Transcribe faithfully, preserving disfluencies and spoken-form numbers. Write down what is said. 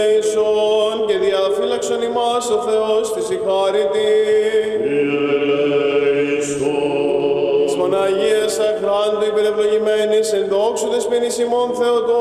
και διαφύλαξον ημάς ο Θεός της η χάρητη. Της Παναγίας αχράντου υπερευλογημένης εν δόξου δεσποινής ημών Θεοτό